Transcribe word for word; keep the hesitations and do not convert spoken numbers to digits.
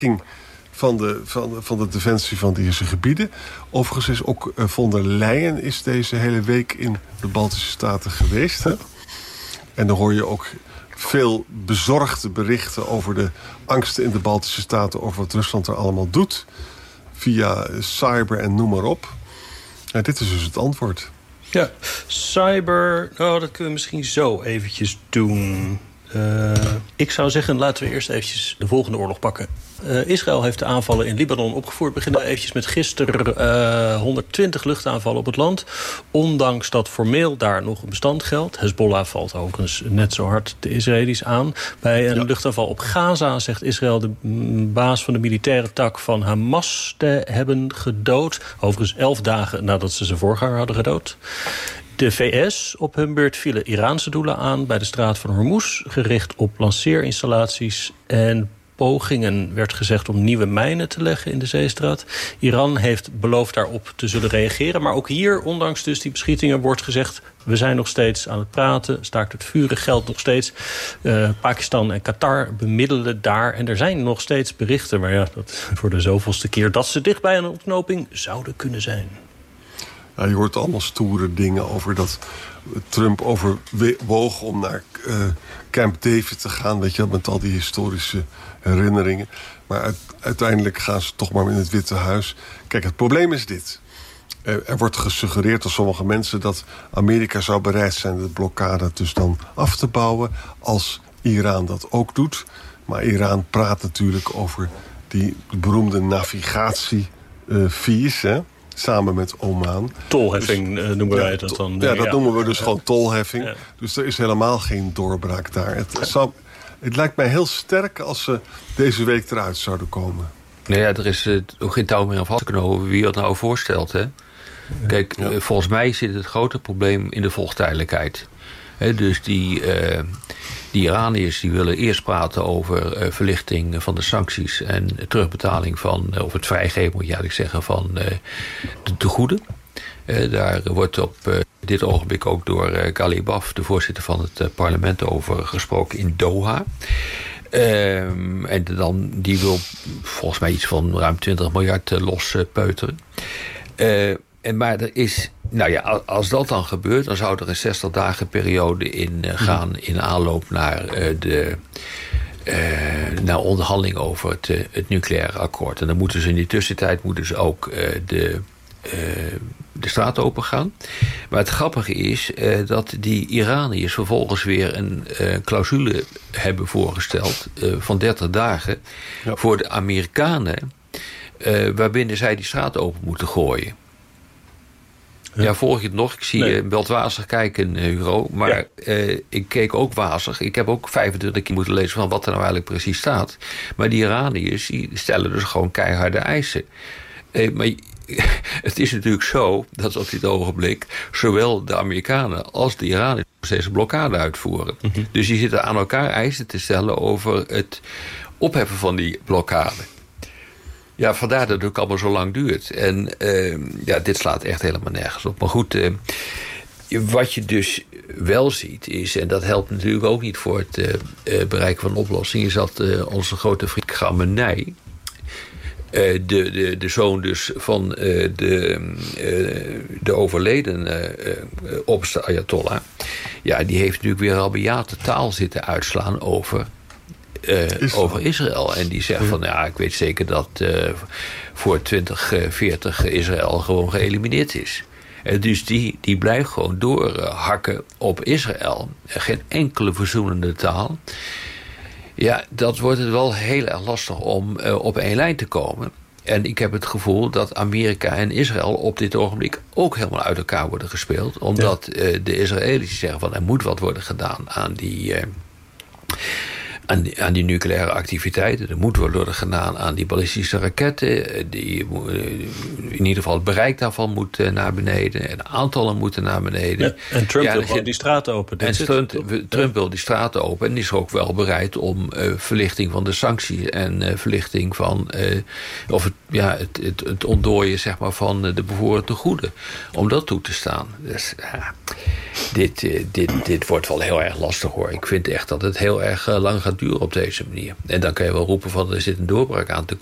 Van de, van, van de defensie van deze gebieden. Overigens is ook uh, von der Leyen is deze hele week in de Baltische Staten geweest. Hè? En dan hoor je ook veel bezorgde berichten over de angsten in de Baltische Staten, over wat Rusland er allemaal doet. Via cyber en noem maar op. Nou, dit is dus het antwoord. Ja, cyber, nou, dat kunnen we misschien zo eventjes doen. Uh, ik zou zeggen, laten we eerst eventjes de volgende oorlog pakken. Uh, Israël heeft de aanvallen in Libanon opgevoerd. We beginnen eventjes met gisteren uh, honderdtwintig luchtaanvallen op het land. Ondanks dat formeel daar nog een bestand geldt. Hezbollah valt overigens net zo hard de Israëli's aan. Bij een ja. luchtaanval op Gaza zegt Israël de baas van de militaire tak van Hamas te hebben gedood. Overigens elf dagen nadat ze zijn voorganger hadden gedood. De V S op hun beurt vielen Iraanse doelen aan bij de straat van Hormuz, gericht op lanceerinstallaties en pogingen, werd gezegd, om nieuwe mijnen te leggen in de zeestraat. Iran heeft beloofd daarop te zullen reageren. Maar ook hier, ondanks dus die beschietingen, wordt gezegd, we zijn nog steeds aan het praten. Staakt het vuren geldt nog steeds. Uh, Pakistan en Qatar bemiddelen daar. En er zijn nog steeds berichten, maar ja, dat voor de zoveelste keer, dat ze dicht bij een ontknoping zouden kunnen zijn. Ja, je hoort allemaal stoere dingen over dat Trump overwoog om naar uh, Camp David te gaan. Weet je, met al die historische herinneringen. Maar uit, uiteindelijk gaan ze toch maar in het Witte Huis. Kijk, het probleem is dit. Er, er wordt gesuggereerd door sommige mensen dat Amerika zou bereid zijn de blokkade dus dan af te bouwen als Iran dat ook doet. Maar Iran praat natuurlijk over die beroemde navigatie-fees, uh, hè? Samen met Oman. Tolheffing dus, uh, noemen wij ja, dat dan. Ja, dat ja. noemen we dus ja. gewoon tolheffing. Ja. Ja. Dus er is helemaal geen doorbraak daar. Het, ja. zou, het lijkt mij heel sterk als ze deze week eruit zouden komen. Nou ja, er is uh, ook geen touw meer aan vastgenomen wie dat nou voorstelt. Hè? Kijk, ja. uh, volgens mij zit het grote probleem in de volgtijdelijkheid. He, dus die, uh, die Iraniërs die willen eerst praten over uh, verlichting van de sancties en terugbetaling van, uh, of het vrijgeven moet je eigenlijk zeggen, van uh, de tegoeden. Uh, daar wordt op uh, dit ogenblik ook door uh, Ghalibaf, de voorzitter van het uh, parlement, over gesproken in Doha. Um, en dan, die wil volgens mij iets van ruim twintig miljard uh, los uh, peuteren. Uh, en maar er is, nou ja, als dat dan gebeurt, dan zou er een zestig dagen periode in uh, gaan in aanloop naar uh, de uh, naar onderhandeling over het, uh, het nucleaire akkoord. En dan moeten ze in die tussentijd moeten ze ook uh, de Uh, de straat open gaan. Maar het grappige is uh, dat die Iraniërs vervolgens weer een uh, clausule hebben voorgesteld uh, van dertig dagen ja. voor de Amerikanen, uh, waarbinnen zij die straat open moeten gooien. Ja, ja volg je het nog? Ik zie nee. uh, wel wazig kijken, uh, Hugo. Maar ja. uh, ik keek ook wazig. Ik heb ook vijfentwintig keer moeten lezen van wat er nou eigenlijk precies staat. Maar die Iraniërs die stellen dus gewoon keiharde eisen. Uh, maar het is natuurlijk zo dat op dit ogenblik zowel de Amerikanen als de Iraniërs deze blokkade uitvoeren. Mm-hmm. Dus die zitten aan elkaar eisen te stellen over het opheffen van die blokkade. Ja, vandaar dat het ook allemaal zo lang duurt. En uh, ja, dit slaat echt helemaal nergens op. Maar goed, uh, wat je dus wel ziet is, en dat helpt natuurlijk ook niet voor het uh, bereiken van een oplossing, is dat uh, onze grote vriend Khamenei, Uh, de, de, de zoon dus van uh, de, uh, de overleden uh, uh, opste Ayatollah, ja, die heeft natuurlijk weer rabiate taal zitten uitslaan over, uh, Israël. over Israël. En die zegt van, ja, ik weet zeker dat uh, voor twintig veertig Israël gewoon geëlimineerd is. Uh, dus die, die blijft gewoon doorhakken op Israël. Uh, geen enkele verzoenende taal. Ja, dat wordt het wel heel erg lastig om uh, op één lijn te komen. En ik heb het gevoel dat Amerika en Israël op dit ogenblik ook helemaal uit elkaar worden gespeeld. Omdat uh, de Israëli's zeggen van er moet wat worden gedaan aan die, uh, aan die, aan die nucleaire activiteiten. Er moet wat worden gedaan aan die ballistische raketten. Die, uh, in ieder geval het bereik daarvan moet uh, naar beneden. En de aantallen moeten naar beneden. Ja, en Trump ja, wil gewoon die straten open. En Trump, Trump wil die straten open. En is ook wel bereid om uh, verlichting van de sancties en uh, verlichting van uh, of het, ja, het, het, het ontdooien zeg maar, van de bevoren tegoeden. Om dat toe te staan. Dus ja, dit, uh, dit, dit wordt wel heel erg lastig hoor. Ik vind echt dat het heel erg uh, lang gaat duren op deze manier. En dan kan je wel roepen van er zit een doorbraak aan te